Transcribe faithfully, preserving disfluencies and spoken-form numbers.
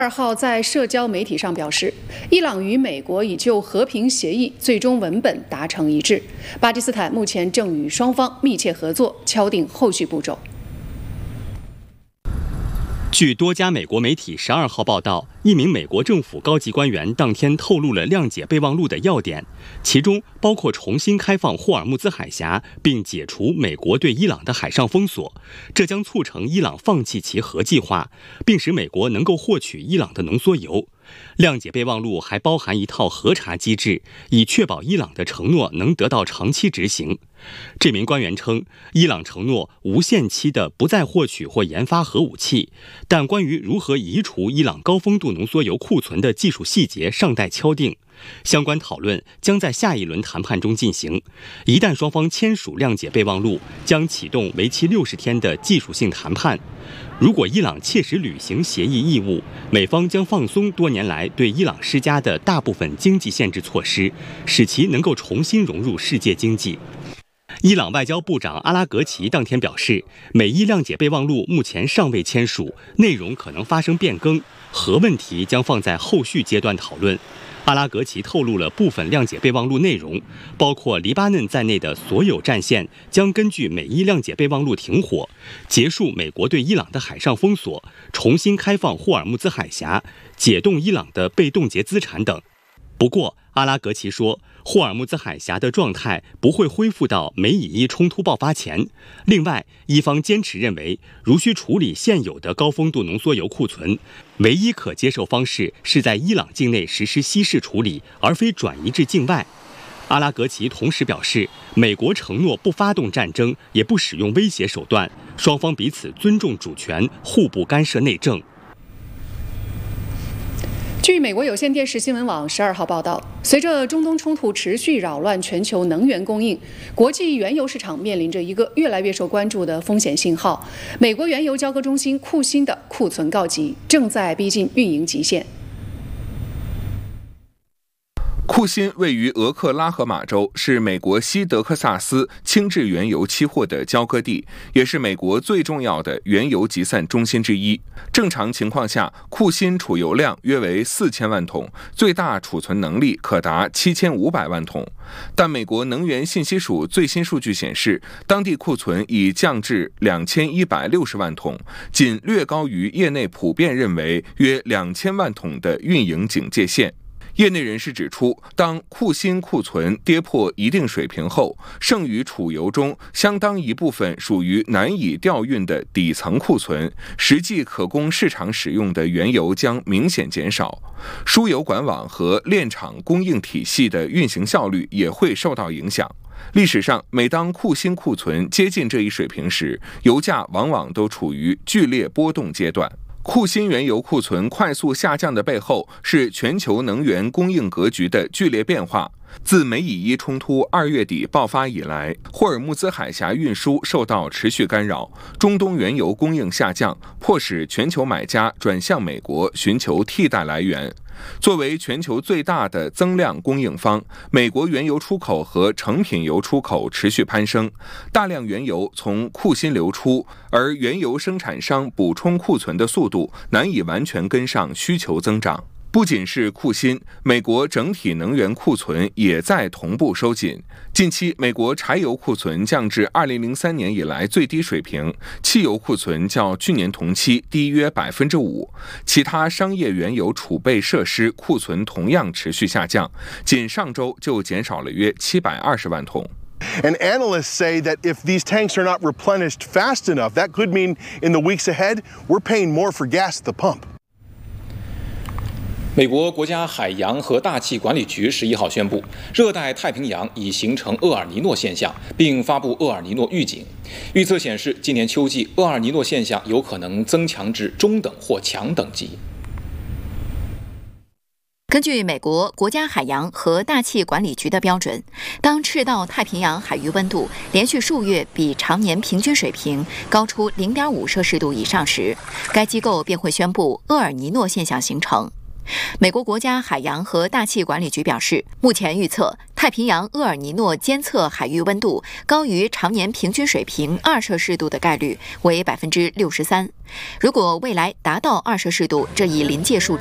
二号在社交媒体上表示，伊朗与美国已就和平协议最终文本达成一致，巴基斯坦目前正与双方密切合作，敲定后续步骤。 据多家美国媒体十二号报道，一名美国政府高级官员当天透露了谅解备忘录的要点，其中包括重新开放霍尔木兹海峡，并解除美国对伊朗的海上封锁，这将促成伊朗放弃其核计划，并使美国能够获取伊朗的浓缩铀。谅解备忘录还包含一套核查机制，以确保伊朗的承诺能得到长期执行。这名官员称，伊朗承诺无限期的不再获取或研发核武器，但关于如何移除伊朗高丰度浓缩铀库存的技术细节尚待敲定。相关讨论将在下一轮谈判中进行。一旦双方签署谅解备忘录，将启动为期六十天的技术性谈判。如果伊朗切实履行协议义务，美方将放松多年来对伊朗施加的大部分经济限制措施，使其能够重新融入世界经济。伊朗外交部长阿拉格齐当天表示，美伊谅解备忘录目前尚未签署，内容可能发生变更，核问题将放在后续阶段讨论。阿拉格齐透露了部分谅解备忘录内容，包括黎巴嫩在内的所有战线将根据美伊谅解备忘录停火，结束美国对伊朗的海上封锁，重新开放霍尔木兹海峡，解冻伊朗的被冻结资产等。不过，阿拉格齐说，霍尔木兹海峡的状态不会恢复到美以伊冲突爆发前。另外，伊方坚持认为，如需处理现有的高丰度浓缩铀库存，唯一可接受方式是在伊朗境内实施稀释处理，而非转移至境外。阿拉格齐同时表示，美国承诺不发动战争，也不使用威胁手段，双方彼此尊重主权，互不干涉内政。 据美国有线电视新闻网十二号报道，随着中东冲突持续扰乱全球能源供应，国际原油市场面临着一个越来越受关注的风险信号。美国原油交割中心库欣的库存告急，正在逼近运营极限。 库欣位于俄克拉荷马州，是美国西德克萨斯轻质原油期货的交割地，也是美国最重要的原油集散中心之一。正常情况下，库欣储油量约为四千万桶，最大储存能力可达七千五百万桶。但美国能源信息署最新数据显示，当地库存已降至两千一百六十万桶，仅略高于业内普遍认为约两千万桶的运营警戒线。业内人士指出，当库欣库存跌破一定水平后，剩余储油中相当一部分属于难以调运的底层库存，实际可供市场使用的原油将明显减少。输油管网和炼厂供应体系的运行效率也会受到影响。历史上，每当库欣库存接近这一水平时，油价往往都处于剧烈波动阶段。库欣原油库存快速下降的背后，是全球能源供应格局的剧烈变化。自美以伊冲突二月底爆发以来，霍尔木兹海峡运输受到持续干扰，中东原油供应下降，迫使全球买家转向美国寻求替代来源。作为全球最大的增量供应方，美国原油出口和成品油出口持续攀升，大量原油从库欣流出，而原油生产商补充库存的速度难以完全跟上需求增长。不仅是库欣，美国整体能源库存也在同步收紧。近期，美国柴油库存降至二零零三年以来最低水平，汽油库存较去年同期低约百分之五。其他商业原油储备设施库存同样持续下降，仅上周就减少了约七百二十万桶。 And analysts say that if these tanks are not replenished fast enough, that could mean in the weeks ahead, we're paying more for gas at the pump. 美国国家海洋和大气管理局十一号宣布，热带太平洋已形成厄尔尼诺现象，并发布厄尔尼诺预警。预测显示，今年秋季厄尔尼诺现象有可能增强至中等或强等级。 根据美国国家海洋和大气管理局的标准，当赤道太平洋海域温度连续数月比常年平均水平高出 零点五摄氏度以上时，该机构便会宣布厄尔尼诺现象形成。美国国家海洋和大气管理局表示，目前预测太平洋厄尔尼诺监测海域温度高于常年平均水平二摄氏度的概率为百分之六十三。如果未来达到二摄氏度这一临界数值，